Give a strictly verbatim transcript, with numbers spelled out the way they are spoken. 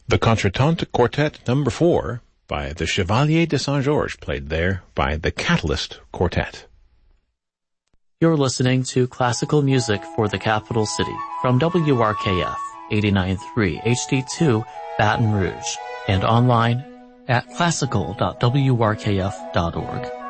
The Contretemps Quartet Number four by the Chevalier de Saint-Georges, played there by the Catalyst Quartet. You're listening to classical music for the capital city from W R K F eighty-nine point three H D two Baton Rouge and online at classical dot w r k f dot org.